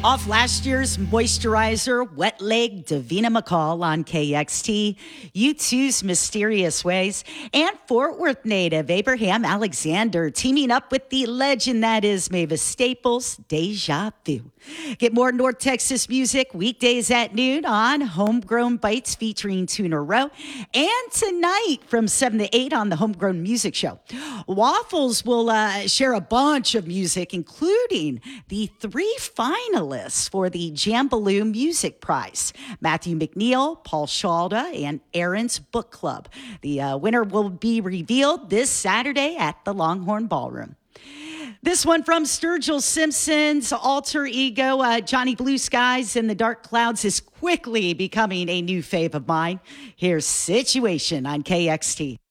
Off last year's moisturizer, Wet Leg, Davina McCall on KXT, U2's Mysterious Ways, and Fort Worth native Abraham Alexander teaming up with the legend that is Mavis Staples, Deja Vu. Get more North Texas music weekdays at noon on Homegrown Bites featuring Tuner Rowe, and tonight from 7 to 8 on the Homegrown Music Show. Waffles will share a bunch of music, including the 3 finalists for the Jambaloo Music Prize: Matthew McNeil, Paul Shalda, and Aaron's Book Club. The winner will be revealed this Saturday at the Longhorn Ballroom. This one from Sturgill Simpson's alter ego, Johnny Blue Skies in the Dark Clouds, is quickly becoming a new fave of mine. Here's Situation on KXT.